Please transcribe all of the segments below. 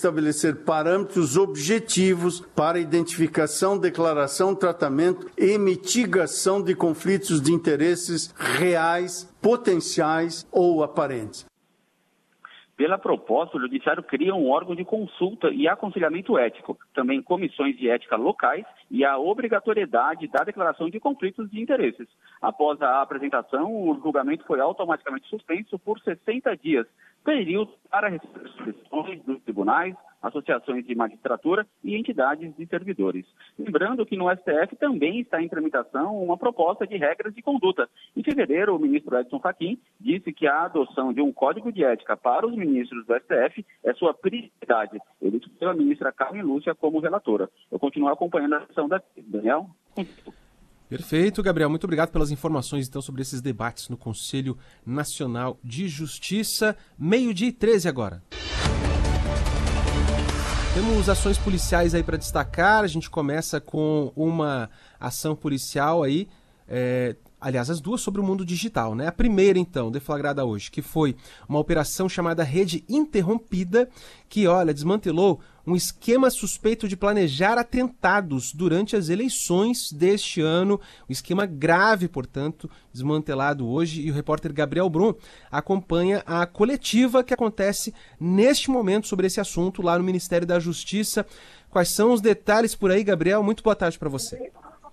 estabelecer parâmetros objetivos para identificação, declaração, tratamento e mitigação de conflitos de interesses reais, potenciais ou aparentes. Pela proposta, o Judiciário cria um órgão de consulta e aconselhamento ético, também comissões de ética locais e a obrigatoriedade da declaração de conflitos de interesses. Após a apresentação, o julgamento foi automaticamente suspenso por 60 dias, período para receber sugestões dos tribunais, associações de magistratura e entidades de servidores. Lembrando que no STF também está em tramitação uma proposta de regras de conduta. Em fevereiro, o ministro Edson Fachin disse que a adoção de um código de ética para os ministros do STF é sua prioridade. Ele escolheu a ministra Carmen Lúcia como relatora. Eu continuo acompanhando a sessão da Daniel. Perfeito, Gabriel. Muito obrigado pelas informações, então, sobre esses debates no Conselho Nacional de Justiça. 12:13 agora. Temos ações policiais aí para destacar. A gente começa com uma ação policial aí, aliás, as duas sobre o mundo digital, né? A primeira, então, deflagrada hoje, que foi uma operação chamada Rede Interrompida, que, desmantelou um esquema suspeito de planejar atentados durante as eleições deste ano. Um esquema grave, portanto, desmantelado hoje. E o repórter Gabriel Brum acompanha a coletiva que acontece neste momento sobre esse assunto lá no Ministério da Justiça. Quais são os detalhes por aí, Gabriel? Muito boa tarde para você.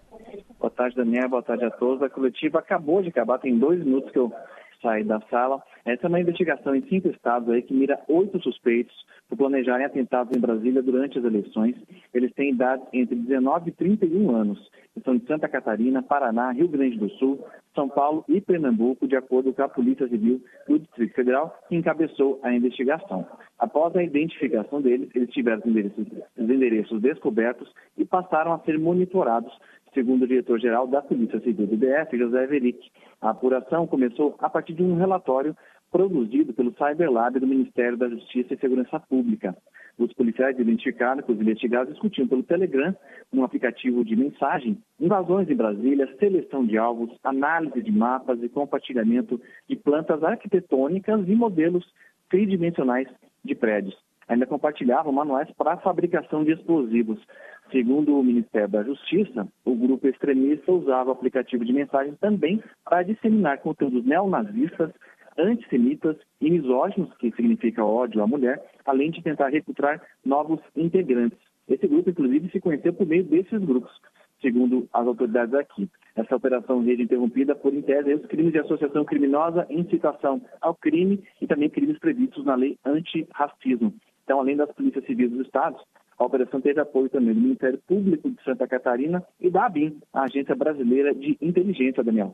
Boa tarde, Daniel. Boa tarde a todos. A coletiva acabou de acabar, tem 2 minutos que eu saí da sala. Essa é uma investigação em 5 estados aí que mira 8 suspeitos por planejarem atentados em Brasília durante as eleições. Eles têm idades entre 19 e 31 anos. São de Santa Catarina, Paraná, Rio Grande do Sul, São Paulo e Pernambuco, de acordo com a Polícia Civil do Distrito Federal, que encabeçou a investigação. Após a identificação deles, eles tiveram os endereços descobertos e passaram a ser monitorados, segundo o diretor-geral da Polícia Civil do DF, José Veric. A apuração começou a partir de um relatório produzido pelo Cyberlab do Ministério da Justiça e Segurança Pública. Os policiais identificaram que os investigados discutiam pelo Telegram, um aplicativo de mensagem, invasões em Brasília, seleção de alvos, análise de mapas e compartilhamento de plantas arquitetônicas e modelos tridimensionais de prédios. Ainda compartilhavam manuais para a fabricação de explosivos. Segundo o Ministério da Justiça, o grupo extremista usava o aplicativo de mensagem também para disseminar conteúdos neonazistas, antissemitas e misóginos, que significa ódio à mulher, além de tentar recrutar novos integrantes. Esse grupo, inclusive, se conheceu por meio desses grupos, segundo as autoridades aqui. Essa operação Rede Interrompida por em tese os crimes de associação criminosa, incitação ao crime e também crimes previstos na lei antirracismo. Então, além das polícias civis dos estados, a operação teve apoio também do Ministério Público de Santa Catarina e da ABIN, a Agência Brasileira de Inteligência, Daniel.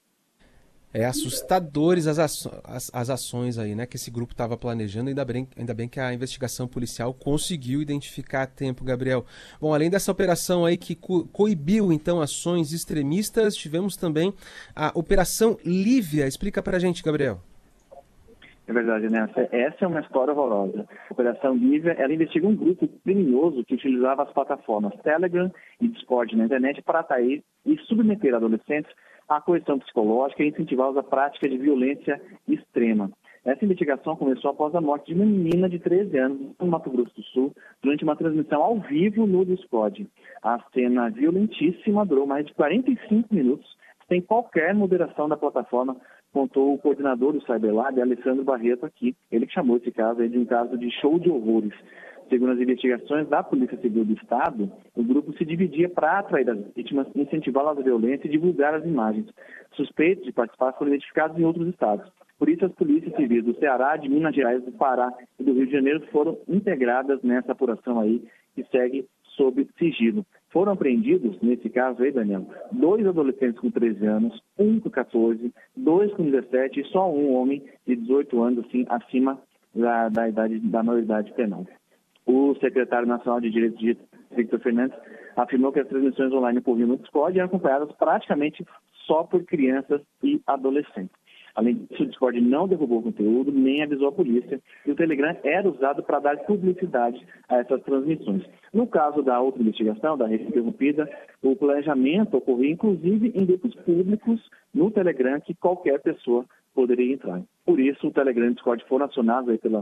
É assustadores as ações aí, né, que esse grupo estava planejando. Ainda bem que a investigação policial conseguiu identificar a tempo, Gabriel. Bom, além dessa operação aí que coibiu, então, ações extremistas, tivemos também a Operação Lívia. Explica pra gente, Gabriel. É verdade, né? Essa é uma história horrorosa. A Operação Lívia, ela investiga um grupo criminoso que utilizava as plataformas Telegram e Discord na internet para atrair e submeter adolescentes à coerção psicológica e incentivá-los à prática de violência extrema. Essa investigação começou após a morte de uma menina de 13 anos no Mato Grosso do Sul, durante uma transmissão ao vivo no Discord. A cena violentíssima durou mais de 45 minutos, sem qualquer moderação da plataforma, contou o coordenador do Cyberlab, Alessandro Barreto, aqui. Ele que chamou esse caso de um caso de show de horrores. Segundo as investigações da Polícia Civil do Estado, o grupo se dividia para atrair as vítimas, incentivá-las à violência e divulgar as imagens. Suspeitos de participar foram identificados em outros estados. Por isso, as polícias civis do Ceará, de Minas Gerais, do Pará e do Rio de Janeiro foram integradas nessa apuração aí, que segue sob sigilo. Foram apreendidos, nesse caso aí, Daniel, 2 adolescentes com 13 anos, 1 com 14, 2 com 17 e só um homem de 18 anos, assim, acima da idade da maioridade penal. O secretário nacional de Direitos Digitais, Victor Fernandes, afirmou que as transmissões online por no Discord eram acompanhadas praticamente só por crianças e adolescentes. Além disso, o Discord não derrubou o conteúdo, nem avisou a polícia, e o Telegram era usado para dar publicidade a essas transmissões. No caso da outra investigação, da Rede Interrompida, o planejamento ocorria inclusive em grupos públicos no Telegram que qualquer pessoa poderia entrar. Por isso, o Telegram e o Discord foram acionados aí pela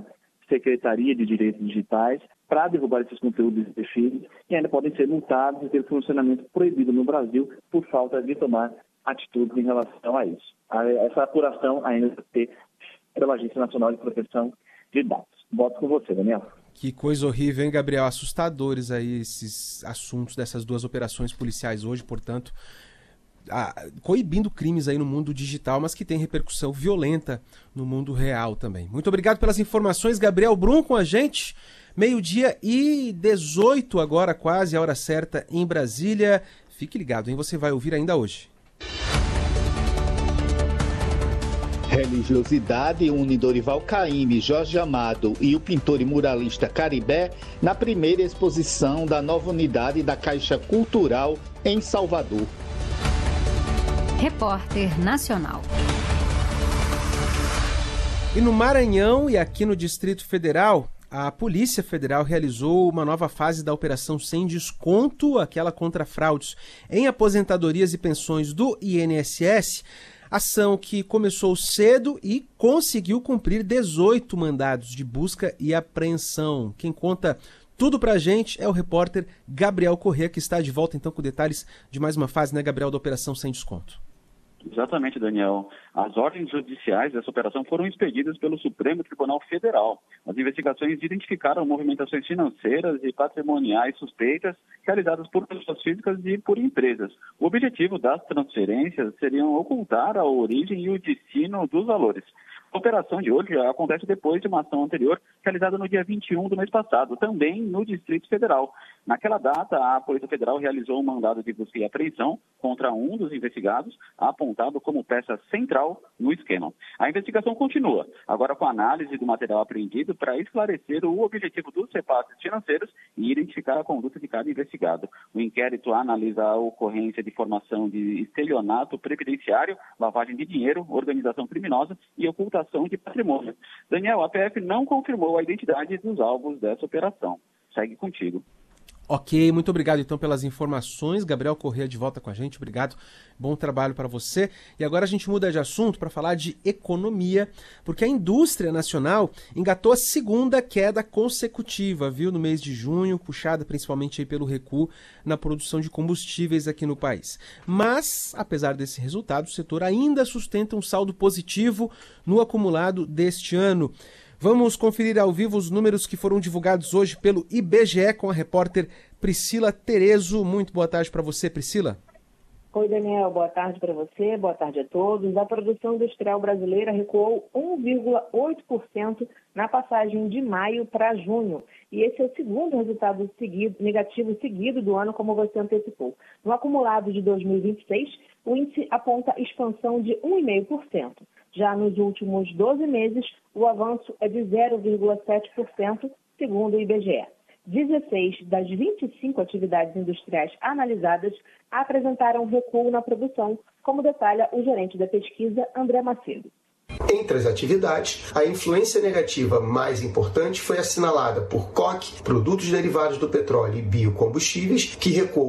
Secretaria de Direitos Digitais para derrubar esses conteúdos indevidos e ainda podem ser multados e ter funcionamento proibido no Brasil por falta de tomar atitudes em relação a isso. Essa apuração ainda vai ter pela Agência Nacional de Proteção de Dados. Volto com você, Daniel. Que coisa horrível, hein, Gabriel? Assustadores aí esses assuntos dessas duas operações policiais hoje, portanto, coibindo crimes aí no mundo digital, mas que tem repercussão violenta no mundo real também. Muito obrigado pelas informações, Gabriel Brum com a gente. 12h18 agora, quase a hora certa em Brasília. Fique ligado, hein? Você vai ouvir ainda hoje. Religiosidade une Dorival Caymmi, Jorge Amado e o pintor e muralista Caribé na primeira exposição da nova unidade da Caixa Cultural em Salvador. Repórter Nacional. E no Maranhão e aqui no Distrito Federal, a Polícia Federal realizou uma nova fase da Operação Sem Desconto, aquela contra fraudes em aposentadorias e pensões do INSS, ação que começou cedo e conseguiu cumprir 18 mandados de busca e apreensão. Quem conta tudo pra gente é o repórter Gabriel Corrêa, que está de volta então com detalhes de mais uma fase, né, Gabriel, da Operação Sem Desconto. Exatamente, Daniel. As ordens judiciais dessa operação foram expedidas pelo Supremo Tribunal Federal. As investigações identificaram movimentações financeiras e patrimoniais suspeitas realizadas por pessoas físicas e por empresas. O objetivo das transferências seria ocultar a origem e o destino dos valores. A operação de hoje acontece depois de uma ação anterior realizada no dia 21 do mês passado, também no Distrito Federal. Naquela data, a Polícia Federal realizou um mandado de busca e apreensão contra um dos investigados, apontado como peça central no esquema. A investigação continua, agora com a análise do material apreendido para esclarecer o objetivo dos repasses financeiros e identificar a conduta de cada investigado. O inquérito analisa a ocorrência de formação de estelionato previdenciário, lavagem de dinheiro, organização criminosa e ocultação de patrimônio. Daniel, a PF não confirmou a identidade dos alvos dessa operação. Segue contigo. Ok, muito obrigado então pelas informações. Gabriel Corrêa de volta com a gente, obrigado, bom trabalho para você. E agora a gente muda de assunto para falar de economia, porque a indústria nacional engatou a segunda queda consecutiva, viu, no mês de junho, puxada principalmente aí pelo recuo na produção de combustíveis aqui no país. Mas, apesar desse resultado, o setor ainda sustenta um saldo positivo no acumulado deste ano. Vamos conferir ao vivo os números que foram divulgados hoje pelo IBGE com a repórter Priscila Terezo. Muito boa tarde para você, Priscila. Oi, Daniel. Boa tarde para você, boa tarde a todos. A produção industrial brasileira recuou 1,8% na passagem de maio para junho. E esse é o segundo resultado negativo seguido do ano, como você antecipou. No acumulado de 2026, o índice aponta expansão de 1,5%. Já nos últimos 12 meses, o avanço é de 0,7%, segundo o IBGE. 16 das 25 atividades industriais analisadas apresentaram recuo na produção, como detalha o gerente da pesquisa, André Macedo. Entre as atividades, a influência negativa mais importante foi assinalada por coque, produtos derivados do petróleo e biocombustíveis, que recuou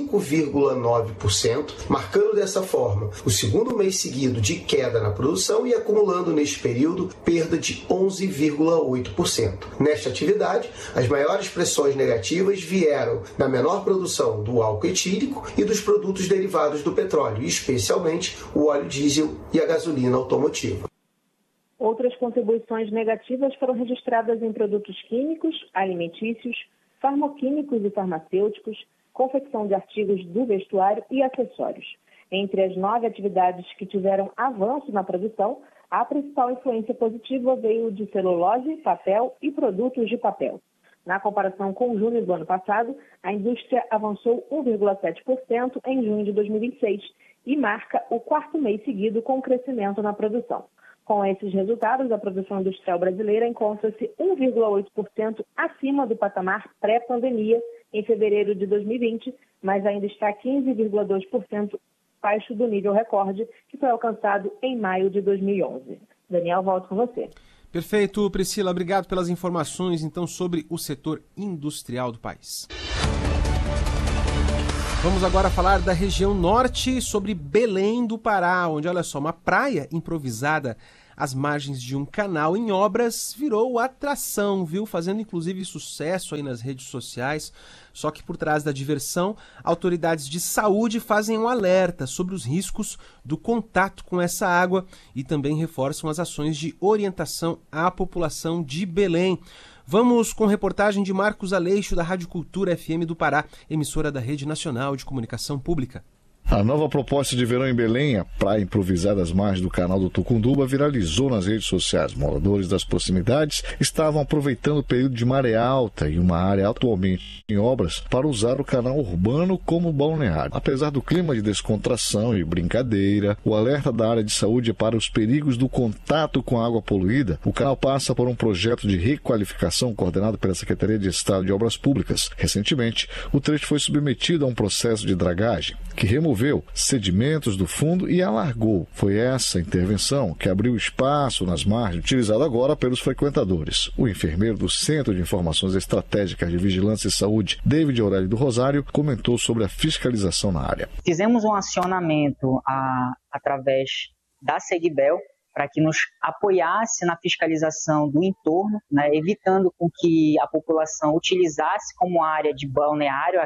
5,9%, marcando dessa forma o segundo mês seguido de queda na produção e acumulando neste período perda de 11,8%. Nesta atividade, as maiores pressões negativas vieram da menor produção do álcool etílico e dos produtos derivados do petróleo, especialmente o óleo diesel e a gasolina automotiva. Outras contribuições negativas foram registradas em produtos químicos, alimentícios, farmoquímicos e farmacêuticos, confecção de artigos do vestuário e acessórios. Entre as 9 atividades que tiveram avanço na produção, a principal influência positiva veio de celulose, papel e produtos de papel. Na comparação com junho do ano passado, a indústria avançou 1,7% em junho de 2026 e marca o quarto mês seguido com crescimento na produção. Com esses resultados, a produção industrial brasileira encontra-se 1,8% acima do patamar pré-pandemia em fevereiro de 2020, mas ainda está 15,2% abaixo do nível recorde que foi alcançado em maio de 2011. Daniel, volto com você. Perfeito, Priscila. Obrigado pelas informações, então, sobre o setor industrial do país. Vamos agora falar da região norte, sobre Belém do Pará, onde, olha só, uma praia improvisada às margens de um canal em obras, virou atração, viu? Fazendo inclusive sucesso aí nas redes sociais. Só que por trás da diversão, autoridades de saúde fazem um alerta sobre os riscos do contato com essa água e também reforçam as ações de orientação à população de Belém. Vamos com reportagem de Marcos Aleixo, da Rádio Cultura FM do Pará, emissora da Rede Nacional de Comunicação Pública. A nova proposta de verão em Belém, a praia improvisada às margens do canal do Tucunduba, viralizou nas redes sociais. Moradores das proximidades estavam aproveitando o período de maré alta e uma área atualmente em obras para usar o canal urbano como balneário. Apesar do clima de descontração e brincadeira, o alerta da área de saúde é para os perigos do contato com a água poluída. O canal passa por um projeto de requalificação coordenado pela Secretaria de Estado de Obras Públicas. Recentemente, o trecho foi submetido a um processo de dragagem que removeu sedimentos do fundo e alargou. Foi essa intervenção que abriu espaço nas margens, utilizado agora pelos frequentadores. O enfermeiro do Centro de Informações Estratégicas de Vigilância e Saúde, David Aurélio do Rosário, comentou sobre a fiscalização na área. Fizemos um acionamento através da Segbel para que nos apoiasse na fiscalização do entorno, né, evitando com que a população utilizasse como área de balneário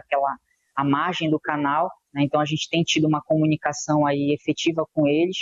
a margem do canal. Então, a gente tem tido uma comunicação aí efetiva com eles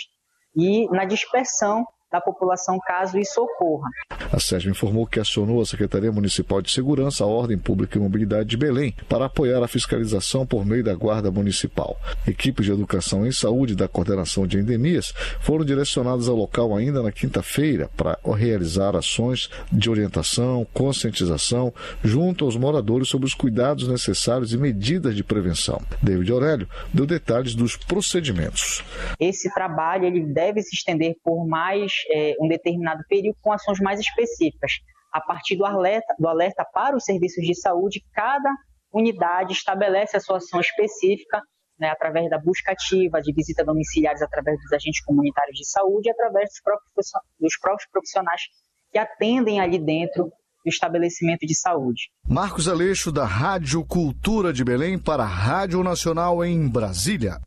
e na dispersão da população caso isso ocorra. A SESB informou que acionou a Secretaria Municipal de Segurança, a Ordem Pública e Mobilidade de Belém para apoiar a fiscalização por meio da Guarda Municipal. Equipes de educação em saúde da Coordenação de Endemias foram direcionadas ao local ainda na quinta-feira para realizar ações de orientação, conscientização junto aos moradores sobre os cuidados necessários e medidas de prevenção. David Aurélio deu detalhes dos procedimentos. Esse trabalho ele deve se estender por mais um determinado período com ações mais específicas. A partir do alerta para os serviços de saúde, cada unidade estabelece a sua ação específica, né, através da busca ativa, de visita domiciliares através dos agentes comunitários de saúde e através dos próprios profissionais que atendem ali dentro do estabelecimento de saúde. Marcos Aleixo, da Rádio Cultura de Belém, para a Rádio Nacional em Brasília.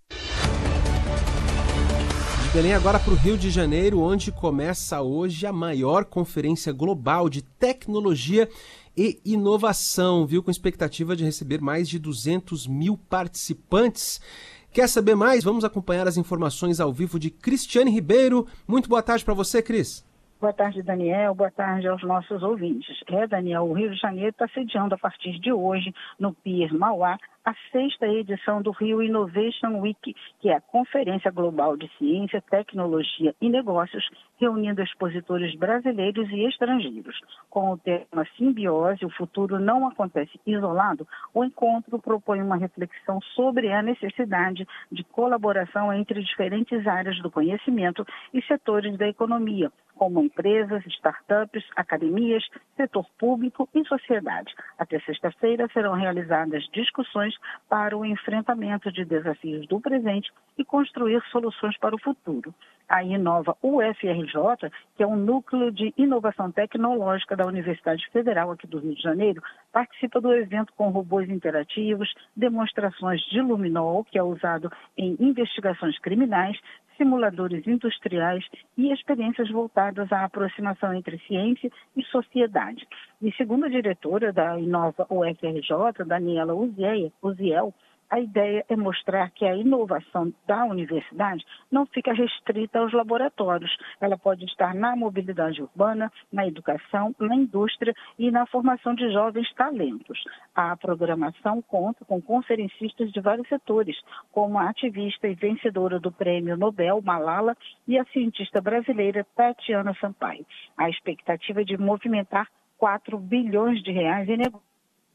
Belém agora para o Rio de Janeiro, onde começa hoje a maior conferência global de tecnologia e inovação, viu? Com expectativa de receber mais de 200 mil participantes. Quer saber mais? Vamos acompanhar as informações ao vivo de Cristiane Ribeiro. Muito boa tarde para você, Cris. Boa tarde, Daniel. Boa tarde aos nossos ouvintes. Daniel, o Rio de Janeiro está sediando a partir de hoje, no Pier Mauá, a 6ª edição do Rio Innovation Week, que é a Conferência Global de Ciência, Tecnologia e Negócios, reunindo expositores brasileiros e estrangeiros. Com o tema Simbiose, o futuro não acontece isolado, o encontro propõe uma reflexão sobre a necessidade de colaboração entre diferentes áreas do conhecimento e setores da economia, como empresas, startups, academias, setor público e sociedade. Até sexta-feira serão realizadas discussões para o enfrentamento de desafios do presente e construir soluções para o futuro. A Inova UFRJ, que é um núcleo de inovação tecnológica da Universidade Federal aqui do Rio de Janeiro, participa do evento com robôs interativos, demonstrações de luminol, que é usado em investigações criminais, simuladores industriais e experiências voltadas à aproximação entre ciência e sociedade. E segundo a diretora da Inova UFRJ, Daniela Uziel, a ideia é mostrar que a inovação da universidade não fica restrita aos laboratórios. Ela pode estar na mobilidade urbana, na educação, na indústria e na formação de jovens talentos. A programação conta com conferencistas de vários setores, como a ativista e vencedora do Prêmio Nobel, Malala, e a cientista brasileira Tatiana Sampaio. A expectativa é de movimentar 4 bilhões de reais em negócios.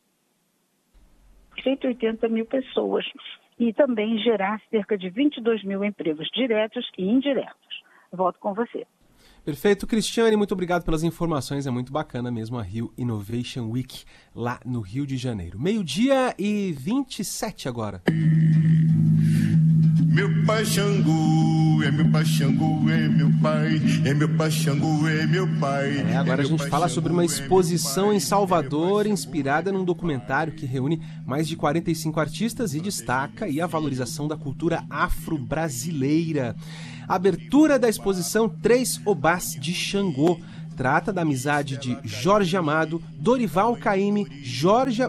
180 mil pessoas e também gerar cerca de 22 mil empregos diretos e indiretos. Volto com você. Perfeito, Cristiane, muito obrigado pelas informações, é muito bacana mesmo a Rio Innovation Week lá no Rio de Janeiro. 12:27 agora. Meu pai Xangô, é meu pai Xangô, é meu pai, é meu pai Xangô, é meu pai. Agora a gente fala sobre uma exposição em Salvador inspirada num documentário que reúne mais de 45 artistas e destaca aí a valorização da cultura afro-brasileira. A abertura da exposição 3 Obás de Xangô trata da amizade de Jorge Amado, Dorival Caymmi, Jorge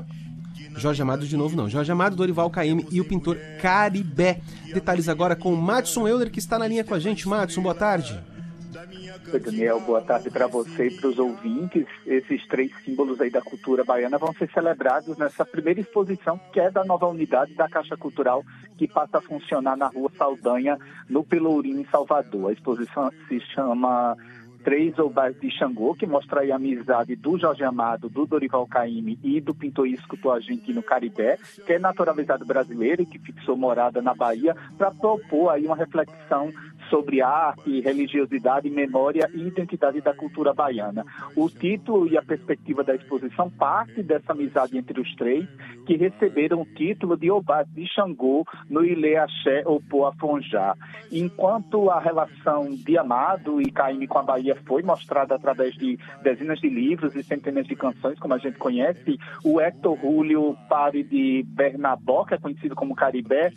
Amado, Dorival Caymmi e o pintor Caribé. Detalhes agora com o Madson Euler, que está na linha com a gente. Madson, boa tarde. Oi, Daniel, boa tarde para você e para os ouvintes. Esses 3 símbolos aí da cultura baiana vão ser celebrados nessa primeira exposição, que é da nova unidade da Caixa Cultural, que passa a funcionar na Rua Saldanha, no Pelourinho, em Salvador. A exposição se chama 3 Obás de Xangô, que mostra aí a amizade do Jorge Amado, do Dorival Caymmi e do pintor e escultor argentino Caribé, que é naturalizado brasileiro e que fixou morada na Bahia, para propor aí uma reflexão sobre arte, religiosidade, memória e identidade da cultura baiana. O título e a perspectiva da exposição parte dessa amizade entre os 3, que receberam o título de Obás de Xangô no Ilê Axé ou Poafonjá. Enquanto a relação de Amado e Caymmi com a Bahia foi mostrada através de dezenas de livros e centenas de canções, como a gente conhece, o Héctor Julio Pare de Bernabó, que é conhecido como Caribé,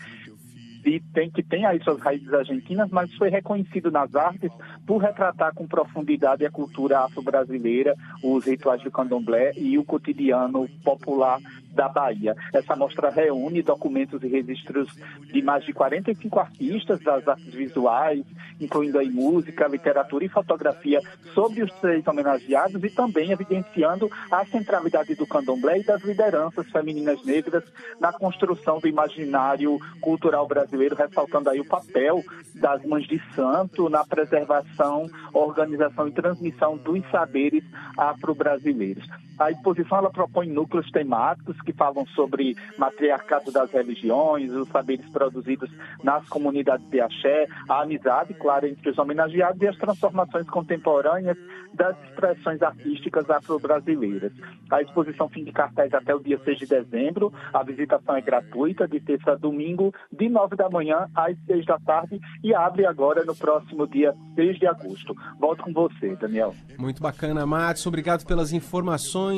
que tem aí suas raízes argentinas, mas foi reconhecido nas artes por retratar com profundidade a cultura afro-brasileira, os rituais do candomblé e o cotidiano popular da Bahia. Essa mostra reúne documentos e registros de mais de 45 artistas das artes visuais, incluindo aí música, literatura e fotografia sobre os 3 homenageados e também evidenciando a centralidade do candomblé e das lideranças femininas negras na construção do imaginário cultural brasileiro, ressaltando aí o papel das mães de santo na preservação, organização e transmissão dos saberes afro-brasileiros. A exposição ela propõe núcleos temáticos que falam sobre matriarcado das religiões, os saberes produzidos nas comunidades de axé, a amizade, claro, entre os homenageados e as transformações contemporâneas das expressões artísticas afro-brasileiras. A exposição fica de cartaz até o dia 6 de dezembro. A visitação é gratuita, de terça a domingo, de 9 da manhã às 6 da tarde e abre agora no próximo dia 6 de agosto. Volto com você, Daniel. Muito bacana, Matos. Obrigado pelas informações.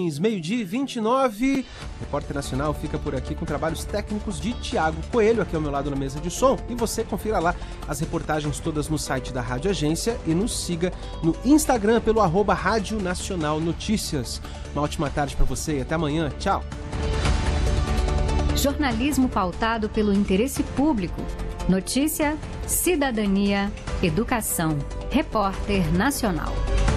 12h29. O Repórter Nacional fica por aqui com trabalhos técnicos de Tiago Coelho, aqui ao meu lado na mesa de som. E você confira lá as reportagens todas no site da Rádio Agência e nos siga no Instagram pelo @Rádio Nacional Notícias. Uma ótima tarde para você e até amanhã. Tchau. Jornalismo pautado pelo interesse público. Notícia, cidadania, educação. Repórter Nacional.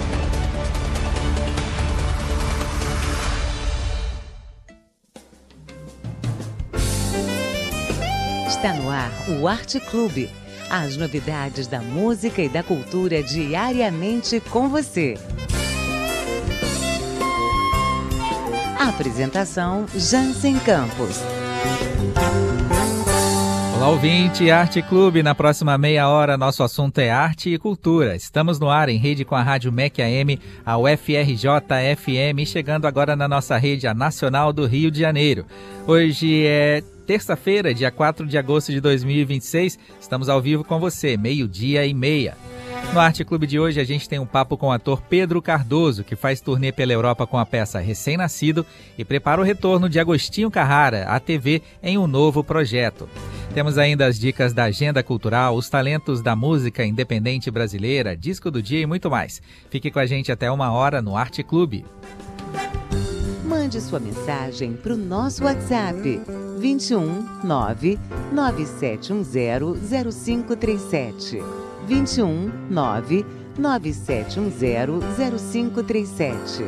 Está no ar o Arte Clube. As novidades da música e da cultura diariamente com você. Apresentação Jansen Campos. Olá, ouvinte, Arte Clube. Na próxima meia hora, nosso assunto é arte e cultura. Estamos no ar em rede com a Rádio MEC AM, a UFRJ-FM, chegando agora na nossa rede, a Nacional do Rio de Janeiro. Hoje é terça-feira, dia 4 de agosto de 2026. Estamos ao vivo com você, 12h30. No Arte Clube de hoje, a gente tem um papo com o ator Pedro Cardoso, que faz turnê pela Europa com a peça Recém-Nascido e prepara o retorno de Agostinho Carrara à TV em um novo projeto. Temos ainda as dicas da agenda cultural, os talentos da música independente brasileira, disco do dia e muito mais. Fique com a gente até 1h no Arte Clube. Mande sua mensagem para o nosso WhatsApp 21 99710 0537. 21 99710 0537.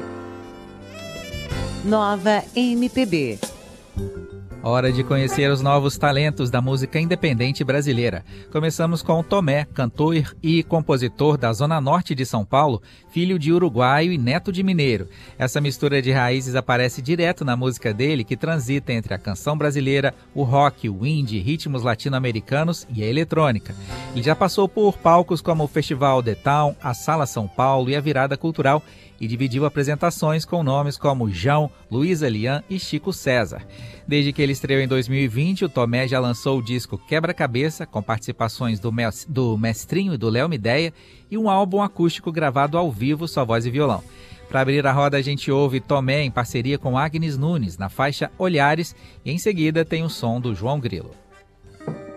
Nova MPB. Hora de conhecer os novos talentos da música independente brasileira. Começamos com Tomé, cantor e compositor da Zona Norte de São Paulo, filho de uruguaio e neto de mineiro. Essa mistura de raízes aparece direto na música dele, que transita entre a canção brasileira, o rock, o indie, ritmos latino-americanos e a eletrônica. Ele já passou por palcos como o Festival The Town, a Sala São Paulo e a Virada Cultural, e dividiu apresentações com nomes como João, Luísa Lian e Chico César. Desde que ele ele estreou em 2020, o Tomé já lançou o disco Quebra-Cabeça, com participações do Mestrinho e do Léo Mideia, e um álbum acústico gravado ao vivo, só voz e violão. Para abrir a roda, a gente ouve Tomé em parceria com Agnes Nunes, na faixa Olhares, e em seguida tem o som do João Grilo.